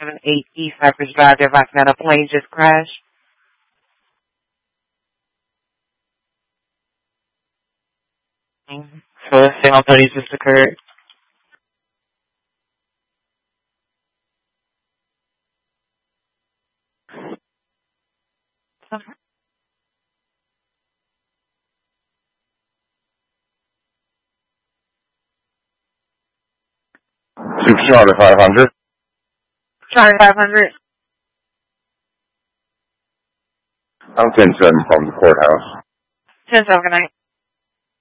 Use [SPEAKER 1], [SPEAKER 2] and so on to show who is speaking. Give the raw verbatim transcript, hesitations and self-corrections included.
[SPEAKER 1] seven eight East Cypress Drive. They're advising that a plane just crashed. Mm-hmm. So the fatal thirty just occurred.
[SPEAKER 2] Super Charter five hundred.
[SPEAKER 1] Charter five hundred.
[SPEAKER 2] I'm ten seven from the courthouse.
[SPEAKER 1] ten seven, good night.